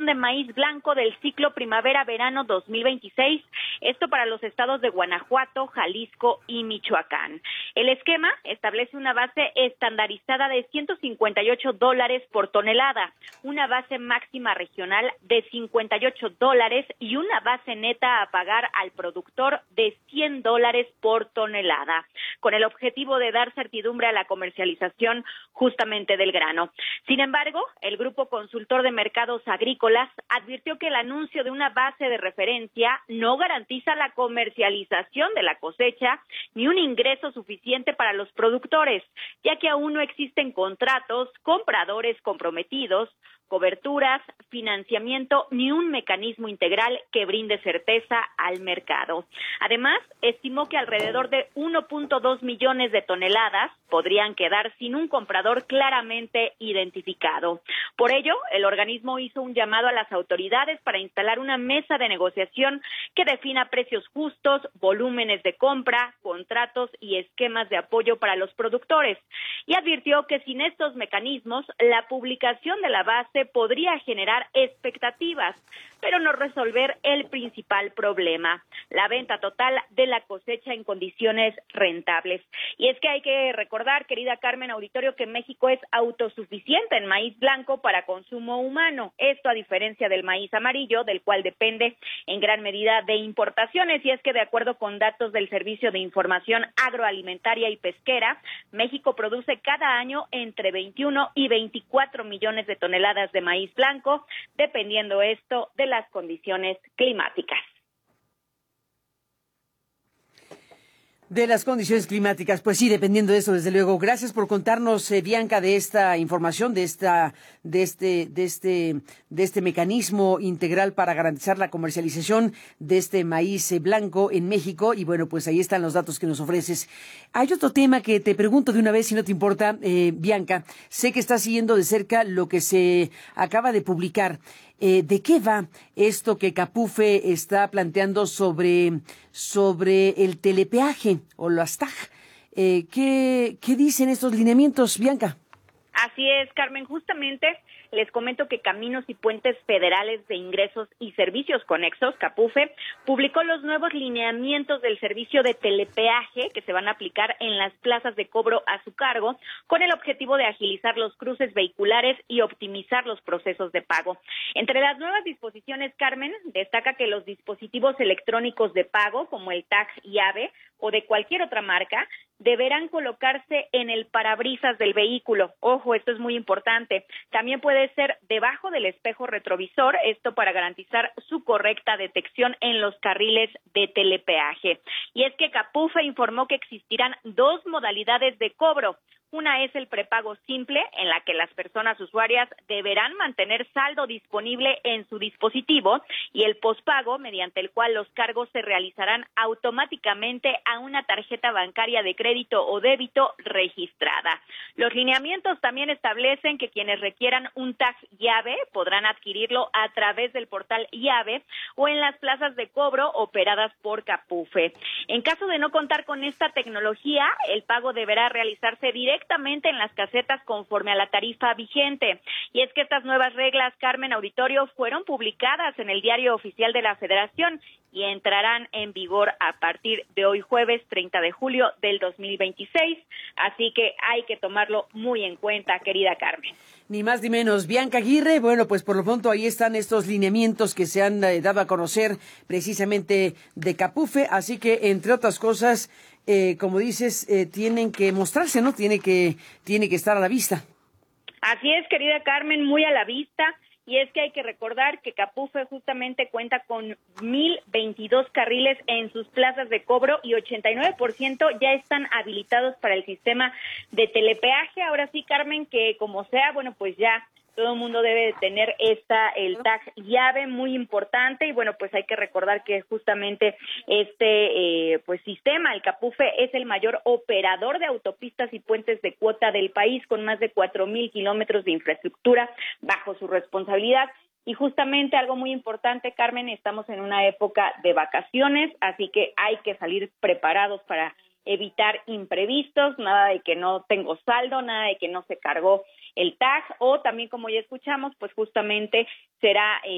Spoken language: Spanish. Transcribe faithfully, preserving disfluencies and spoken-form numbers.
de maíz blanco del ciclo primavera-verano dos mil veintiséis, esto para los estados de Guanajuato, Jalisco y Michoacán. El esquema establece una base estandarizada de ciento cincuenta y ocho dólares por tonelada, una base máxima regional de cincuenta y ocho dólares y una base neta a pagar al productor de cien dólares por tonelada, con el objetivo de dar certidumbre a la comercialización justamente del grano. Sin embargo, el Grupo Consultor de Mercados Agrícolas advirtió que el anuncio de una base de referencia no garantiza la comercialización de la cosecha ni un ingreso suficiente para los productores, ya que aún no existen contratos, compradores comprometidos, coberturas, financiamiento ni un mecanismo integral que brinde certeza al mercado. Además, estimó que alrededor de uno punto dos millones de toneladas podrían quedar sin un comprador claramente identificado. Por ello, el organismo hizo un llamado a las autoridades para instalar una mesa de negociación que defina precios justos, volúmenes de compra, contratos y esquemas de apoyo para los productores. Y advirtió que sin estos mecanismos, la publicación de la base podría generar expectativas, pero no resolver el principal problema, la venta total de la cosecha en condiciones rentables. Y es que hay que recordar, querida Carmen, auditorio, que México es autosuficiente en maíz blanco para consumo humano. Esto a diferencia del maíz amarillo, del cual depende en gran medida de importaciones. Y es que de acuerdo con datos del Servicio de Información Agroalimentaria y Pesquera, México produce cada año entre veintiuno y veinticuatro millones de toneladas de maíz blanco, dependiendo esto de las condiciones climáticas. De las condiciones climáticas, pues sí, dependiendo de eso, desde luego. Gracias por contarnos, eh, Bianca, de esta información, de esta, de este, de este, de este mecanismo integral para garantizar la comercialización de este maíz eh, blanco en México. Y bueno, pues ahí están los datos que nos ofreces. Hay otro tema que te pregunto de una vez, si no te importa, eh, Bianca. Sé que estás siguiendo de cerca lo que se acaba de publicar. Eh, ¿De qué va esto que Capufe está planteando sobre, sobre el telepeaje o las T A G? Eh, ¿qué, ¿Qué dicen estos lineamientos, Bianca? Así es, Carmen. Justamente les comento que Caminos y Puentes Federales de Ingresos y Servicios Conexos, Capufe, publicó los nuevos lineamientos del servicio de telepeaje que se van a aplicar en las plazas de cobro a su cargo, con el objetivo de agilizar los cruces vehiculares y optimizar los procesos de pago. Entre las nuevas disposiciones, Carmen, destaca que los dispositivos electrónicos de pago, como el tag llave o de cualquier otra marca, deberán colocarse en el parabrisas del vehículo. Ojo, esto es muy importante. También puede ser debajo del espejo retrovisor, esto para garantizar su correcta detección en los carriles de telepeaje. Y es que Capufe informó que existirán dos modalidades de cobro. Una es el prepago simple, en la que las personas usuarias deberán mantener saldo disponible en su dispositivo, y el pospago, mediante el cual los cargos se realizarán automáticamente a una tarjeta bancaria de crédito o débito registrada. Los lineamientos también establecen que quienes requieran un tag llave podrán adquirirlo a través del portal llave o en las plazas de cobro operadas por Capufe. En caso de no contar con esta tecnología, el pago deberá realizarse directamente directamente en las casetas conforme a la tarifa vigente. Y es que estas nuevas reglas, Carmen, auditorio, fueron publicadas en el Diario Oficial de la Federación y entrarán en vigor a partir de hoy jueves treinta de julio del dos mil veintiséis. Así que hay que tomarlo muy en cuenta, querida Carmen. Ni más ni menos. Bianca Aguirre, bueno, pues por lo pronto ahí están estos lineamientos que se han eh, dado a conocer precisamente de Capufe, así que entre otras cosas, eh, como dices, eh, tienen que mostrarse, ¿no? Tiene que, tiene que estar a la vista. Así es, querida Carmen, muy a la vista. Y es que hay que recordar que Capufe justamente cuenta con mil veintidós carriles en sus plazas de cobro y ochenta y nueve por ciento ya están habilitados para el sistema de telepeaje. Ahora sí, Carmen, que como sea, bueno, pues ya todo el mundo debe de tener esta, el tag llave, muy importante. Y bueno, pues hay que recordar que justamente este eh, pues sistema, el Capufe, es el mayor operador de autopistas y puentes de cuota del país, con más de cuatro mil kilómetros de infraestructura bajo su responsabilidad. Y justamente algo muy importante, Carmen, estamos en una época de vacaciones, así que hay que salir preparados para evitar imprevistos, nada de que no tengo saldo, nada de que no se cargó el tag, o también, como ya escuchamos, pues justamente será eh,